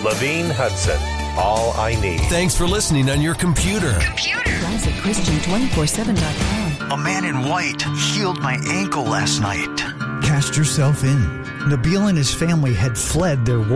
Levine Hudson, all I need. Thanks for listening on your computer. ClassicChristian247.com. A man in white healed my ankle last night. Cast yourself in. Nabil and his family had fled their war